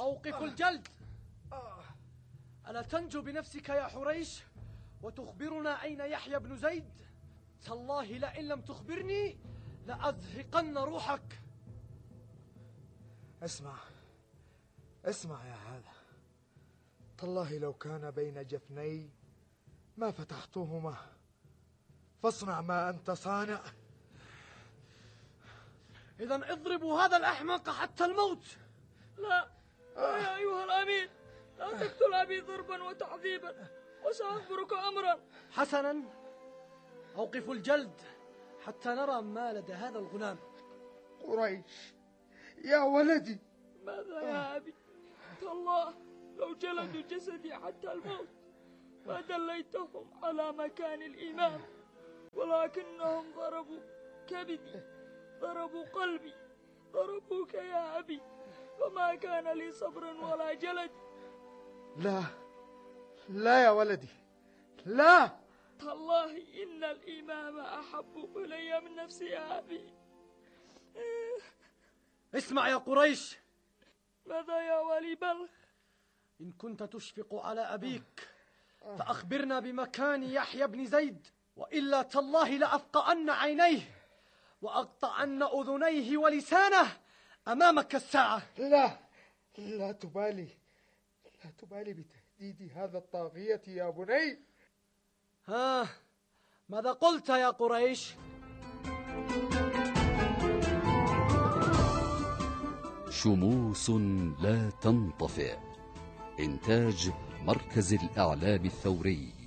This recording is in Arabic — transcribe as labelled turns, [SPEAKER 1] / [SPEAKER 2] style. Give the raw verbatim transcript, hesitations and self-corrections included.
[SPEAKER 1] أوقف الجلد. ألا تنجو بنفسك يا حريش وتخبرنا أين يحيى بن زيد؟ تالله لئن لم تخبرني لأزهقن روحك.
[SPEAKER 2] اسمع اسمع يا هذا، تالله لو كان بين جفني ما فتحتهما، فاصنع ما أنت صانع.
[SPEAKER 1] إذن اضربوا هذا الأحمق حتى الموت.
[SPEAKER 3] لا لا يا أيها الأمير، لا تقتل أبي ضربا وتعذيبا، وسأخبرك أمرا.
[SPEAKER 1] حسنا، أوقفوا الجلد حتى نرى ما لدى هذا الغلام.
[SPEAKER 2] قريش يا ولدي.
[SPEAKER 3] ماذا يا أبي؟ تالله لو جلدوا جسدي حتى الموت ما دليتهم على مكان الإمام، ولكنهم ضربوا كبدي، ضربوا قلبي، ضربوك يا أبي، وما كان لي صبر ولا جلد.
[SPEAKER 2] لا لا يا ولدي، لا.
[SPEAKER 3] تالله إن الإمام أحب إلي من نفسي يا أبي.
[SPEAKER 1] اسمع يا قريش.
[SPEAKER 3] ماذا يا والي بلخ؟
[SPEAKER 1] إن كنت تشفق على أبيك فأخبرنا بمكان يحيى بن زيد، وإلا تالله لأفقأن عينيه وأقطعن أذنيه ولسانه أمامك الساعة.
[SPEAKER 2] لا لا تبالي، لا تبالي بتهديد هذا الطاغية يا بني.
[SPEAKER 1] ها، ماذا قلت يا قريش؟
[SPEAKER 4] شموس لا تنطفئ. إنتاج مركز الإعلام الثوري.